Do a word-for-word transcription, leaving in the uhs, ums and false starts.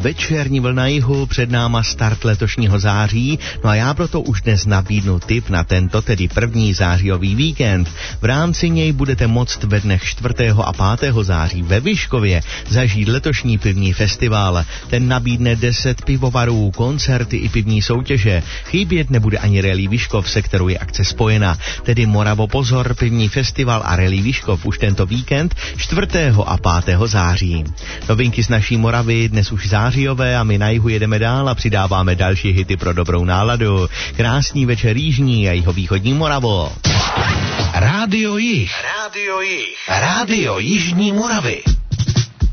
Večerní vlna jihu, před náma start letošního září, no a já proto už dnes nabídnu tip na tento, tedy první zářijový víkend. V rámci něj budete moct ve dnech čtvrtého a pátého září ve Vyškově zažít letošní pivní festival. Ten nabídne deset pivovarů, koncerty i pivní soutěže. Chybět nebude ani Rally Vyškov, se kterou je akce spojena. Tedy Moravo pozor, pivní festival a Rally Vyškov už tento víkend čtvrtého a pátého září. Novinky z naší Moravy, dnes už zářijové, a my na jihu jedeme dál a přidáváme další hity pro dobrou náladu. Krásný večer jižní a jihovýchodní Moravo. Rádio Jih. Rádio Jih. Rádio Jižní Moravy.